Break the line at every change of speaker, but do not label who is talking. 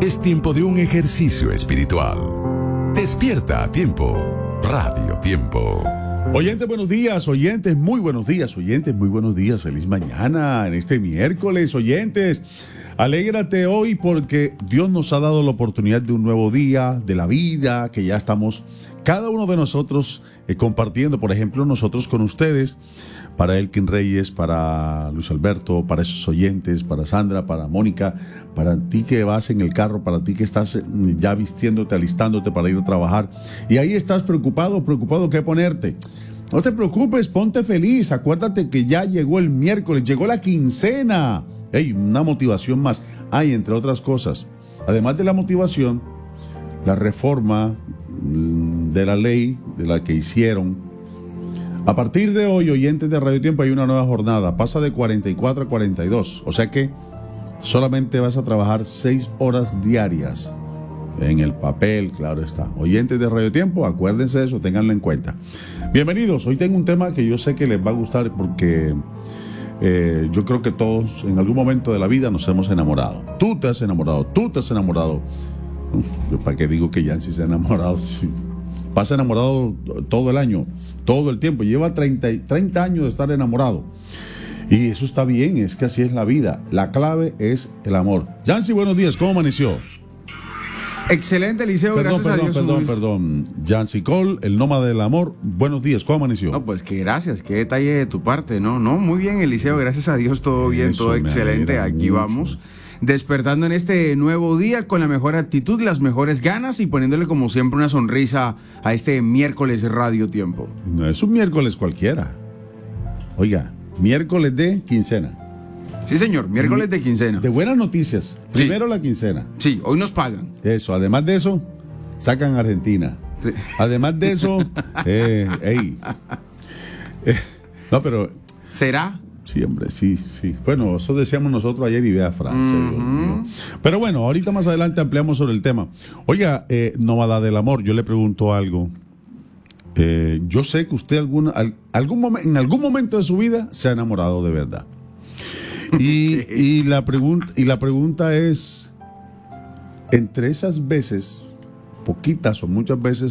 Es tiempo de un ejercicio espiritual. Despierta a tiempo. Radio Tiempo.
Oyentes, buenos días. Oyentes, muy buenos días. Oyentes, muy buenos días. Feliz mañana en este miércoles. Oyentes, alégrate hoy porque Dios nos ha dado la oportunidad de un nuevo día, de la vida, que ya estamos cada uno de nosotros compartiendo. Por ejemplo, nosotros con ustedes, para Elkin Reyes, para Luis Alberto, para esos oyentes, para Sandra, para Mónica, para ti que vas en el carro, para ti que estás ya vistiéndote, alistándote para ir a trabajar y ahí estás preocupado qué ponerte. No te preocupes, ponte feliz, acuérdate que ya llegó el miércoles, llegó la quincena. Una motivación más. Hay, entre otras cosas, además de la motivación, la reforma de la ley de la que hicieron. A partir de hoy, oyentes de Radio Tiempo, hay una nueva jornada. Pasa de 44 a 42. O sea que solamente vas a trabajar 6 horas diarias. En el papel, claro está. Oyentes de Radio Tiempo, acuérdense de eso, ténganlo en cuenta. Bienvenidos. Hoy tengo un tema que yo sé que les va a gustar porque yo creo que todos en algún momento de la vida nos hemos enamorado. Tú te has enamorado. Yo para qué digo que Yancy se ha enamorado. Sí. Pasa enamorado todo el año, todo el tiempo. Lleva 30 años de estar enamorado. Y eso está bien, es que así es la vida. La clave es el amor. Yancy, buenos días, ¿cómo amaneció?
Excelente, Eliseo, gracias a Dios.
Perdón. Yancy Cole, el nómada del amor. Buenos días, ¿cómo amaneció?
No, pues que gracias, qué detalle de tu parte. No, muy bien, Eliseo, gracias a Dios, todo bien, eso, todo excelente. Aquí mucho. Vamos. Despertando en este nuevo día con la mejor actitud, las mejores ganas y poniéndole como siempre una sonrisa a este miércoles Radio Tiempo.
No es un miércoles cualquiera. Oiga, miércoles de quincena.
Sí, señor, miércoles de quincena.
De buenas noticias. Primero la quincena.
Sí, hoy nos pagan.
Eso, además de eso, sacan a Argentina. Sí. Además de eso, no, pero...
¿Será?
Sí, hombre, sí. Bueno, eso decíamos nosotros ayer y vea Francia. Pero bueno, ahorita más adelante ampliamos sobre el tema. Oiga, nómada del amor, yo le pregunto algo. Yo sé que usted en algún momento de su vida se ha enamorado de verdad. Y la pregunta es, entre esas veces, poquitas o muchas veces,